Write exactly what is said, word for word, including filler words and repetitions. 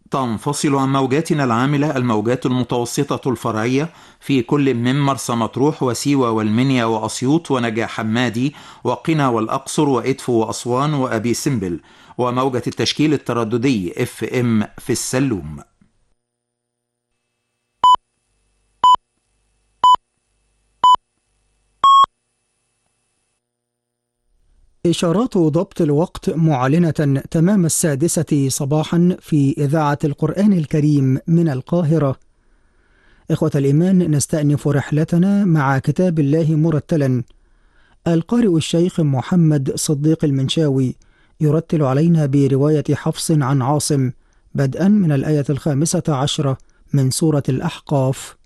تنفصل عن موجاتنا العاملة الموجات المتوسطة الفرعية في كل من مرسى مطروح وسيوة والمنيا وأسيوط ونجع حمادي وقنا والأقصر وإدفو وأسوان وأبي سمبل، وموجة التشكيل الترددي اف ام في السلوم. إشارات ضبط الوقت معلنة تمام السادسة صباحا في إذاعة القرآن الكريم من القاهرة. إخوة الإيمان، نستأنف رحلتنا مع كتاب الله مرتلا. القارئ الشيخ محمد صديق المنشاوي يرتل علينا برواية حفص عن عاصم بدءا من الآية الخامسة عشرة من سورة الأحقاف.